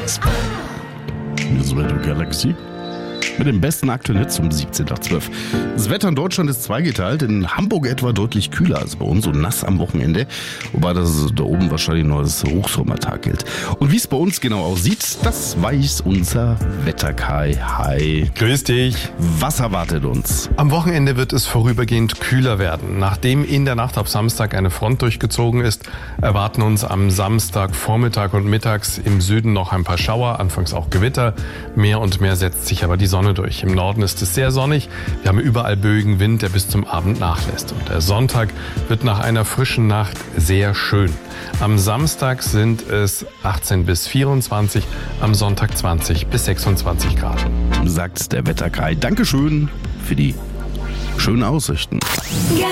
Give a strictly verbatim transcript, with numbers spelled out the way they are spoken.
Hier ist Radio Galaxy mit dem besten aktuellen Hits um siebzehn nach zwölf. Das Wetter in Deutschland ist zweigeteilt. In Hamburg etwa deutlich kühler als bei uns und nass am Wochenende. Wobei das da oben wahrscheinlich noch als Hochsommertag gilt. Und wie es bei uns genau aussieht, das weiß unser Wetterkai. Hi. Grüß dich. Was erwartet uns? Am Wochenende wird es vorübergehend kühler werden. Nachdem in der Nacht auf Samstag eine Front durchgezogen ist, erwarten uns am Samstag Vormittag und mittags im Süden noch ein paar Schauer, anfangs auch Gewitter. Mehr und mehr setzt sich aber die Sonne durch. Im Norden ist es sehr sonnig. Wir haben überall böigen Wind, der bis zum Abend nachlässt. Und der Sonntag wird nach einer frischen Nacht sehr schön. Am Samstag sind es achtzehn bis vierundzwanzig, am Sonntag zwanzig bis sechsundzwanzig Grad. Sagt der Wetterkai. Dankeschön für die schönen Aussichten.